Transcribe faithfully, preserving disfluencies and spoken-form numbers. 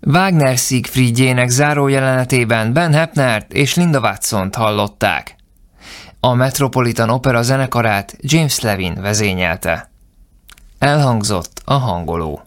Wagner Siegfriedjének zárójelenetében Ben Heppnert és Linda Watsont hallották. A Metropolitan Opera zenekarát James Levin vezényelte. Elhangzott a hangoló.